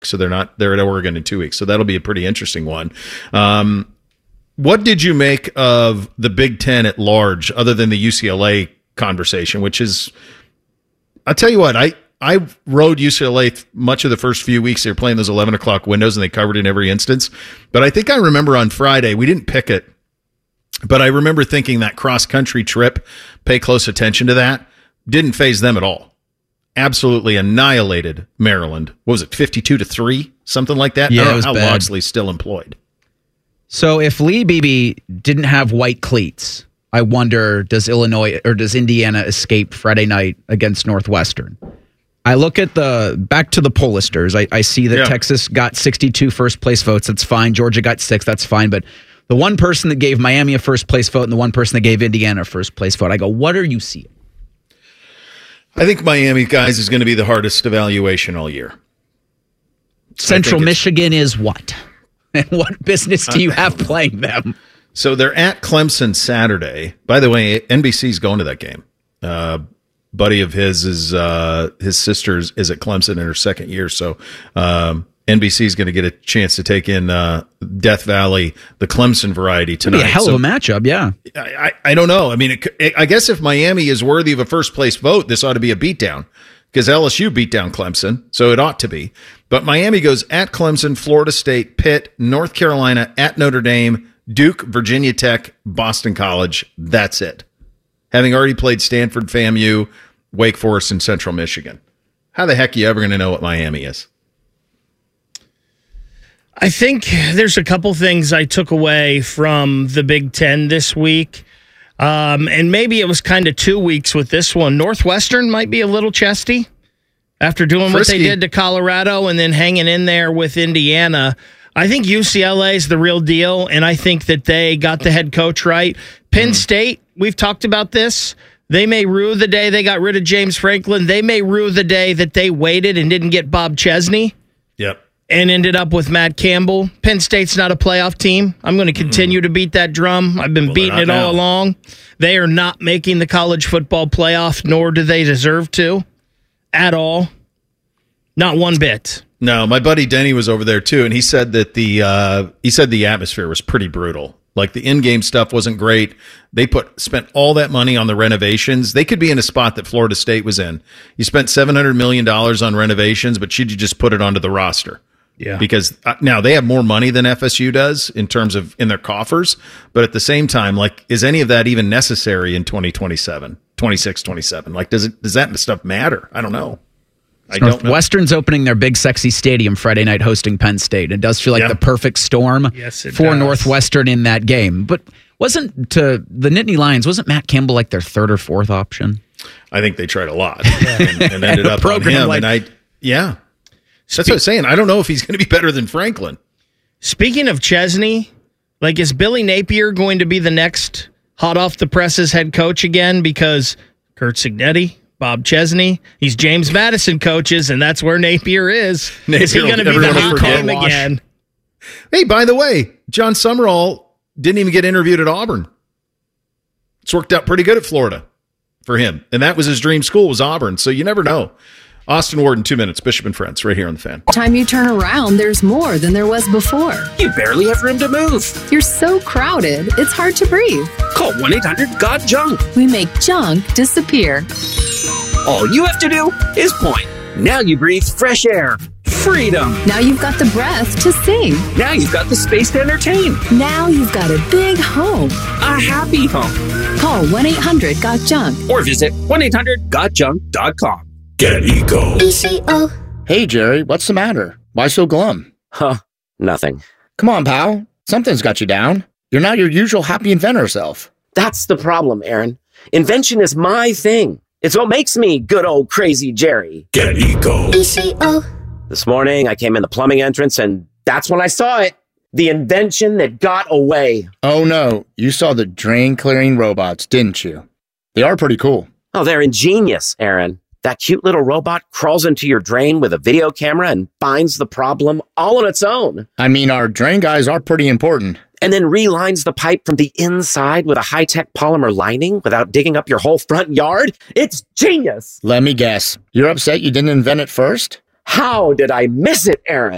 So they're at Oregon in 2 weeks. So that'll be a pretty interesting one. What did you make of the Big Ten at large, other than the UCLA conversation, which is, I'll tell you what, I rode UCLA much of the first few weeks. They were playing those 11 o'clock windows, and they covered in every instance. But I think I remember on Friday, we didn't pick it, but I remember thinking that cross-country trip, pay close attention to that, didn't faze them at all. Absolutely annihilated Maryland. What was it, 52-3? Something like that? Yeah, it was how bad. Loxley's still employed. So if Lee Beebe didn't have white cleats, I wonder, does Indiana escape Friday night against Northwestern? I look at back to the pollsters. I see that Texas got 62 first place votes. That's fine. Georgia got 6. That's fine. But the one person that gave Miami a first place vote and the one person that gave Indiana a first place vote, I go, what are you seeing? I think Miami, guys, is going to be the hardest evaluation all year. Central Michigan is what? And what business do you have playing them? So they're at Clemson Saturday. By the way, NBC's going to that game. Buddy of his sister's is at Clemson in her second year. So NBC is going to get a chance to take in Death Valley, the Clemson variety tonight. It'd be a hell of a matchup, yeah. I don't know. I mean, I guess if Miami is worthy of a first place vote, this ought to be a beatdown because LSU beat down Clemson, so it ought to be. But Miami goes at Clemson, Florida State, Pitt, North Carolina, at Notre Dame, Duke, Virginia Tech, Boston College. That's it. Having already played Stanford, FAMU, Wake Forest, and Central Michigan. How the heck are you ever going to know what Miami is? I think there's a couple things I took away from the Big Ten this week. And maybe it was kind of 2 weeks with this one. Northwestern might be a little chesty after doing what they did to Colorado and then hanging in there with Indiana. I think UCLA is the real deal, and I think that they got the head coach right. Penn State, we've talked about this. They may rue the day they got rid of James Franklin. They may rue the day that they waited and didn't get Bob Chesney. Yep. And ended up with Matt Campbell. Penn State's not a playoff team. I'm going to continue to beat that drum. I've been beating it all along. They are not making the college football playoff, nor do they deserve to at all. Not one bit. No, my buddy Denny was over there too, and he said that the atmosphere was pretty brutal. Like the in-game stuff wasn't great. They spent all that money on the renovations. They could be in a spot that Florida State was in. You spent $700 million on renovations, but should you just put it onto the roster? Yeah. Because now they have more money than FSU does in terms of in their coffers. But at the same time, like, is any of that even necessary in 2027, 26, 27? Like, does that stuff matter? I don't know. Northwestern's opening their big sexy stadium Friday night hosting Penn State. It does feel like the perfect storm for Northwestern in that game. But wasn't to the Nittany Lions, wasn't Matt Campbell like their third or fourth option? I think they tried a lot and ended up on him. That's what I'm saying. I don't know if he's going to be better than Franklin. Speaking of Chesney, like, is Billy Napier going to be the next hot off the presses head coach again? Because Kurt Cignetti, Bob Chesney, he's James Madison coaches, and that's where Napier is. Is he going to be the hot name again? Hey, by the way, John Summerall didn't even get interviewed at Auburn. It's worked out pretty good at Florida for him, and that was his dream school, was Auburn. So you never know. Austin Ward in 2 minutes. Bishop and Friends, right here on The Fan. Time you turn around, there's more than there was before. You barely have room to move. You're so crowded, it's hard to breathe. Call 1-800-GOT-JUNK. We make junk disappear. All you have to do is point. Now you breathe fresh air. Freedom. Now you've got the breath to sing. Now you've got the space to entertain. Now you've got a big home. A happy home. Call 1-800-GOT-JUNK. Or visit 1-800-GOTJUNK.com. Get Eco. ECO. Hey, Jerry, what's the matter? Why so glum? Huh, nothing. Come on, pal. Something's got you down. You're not your usual happy inventor self. That's the problem, Aaron. Invention is my thing. It's what makes me good old crazy Jerry. Get Eco. ECO. This morning, I came in the plumbing entrance, and that's when I saw it. The invention that got away. Oh, no. You saw the drain-clearing robots, didn't you? They are pretty cool. Oh, they're ingenious, Aaron. That cute little robot crawls into your drain with a video camera and finds the problem all on its own. I mean, our drain guys are pretty important. And then relines the pipe from the inside with a high-tech polymer lining without digging up your whole front yard. It's genius. Let me guess. You're upset you didn't invent it first? How did I miss it, Aaron?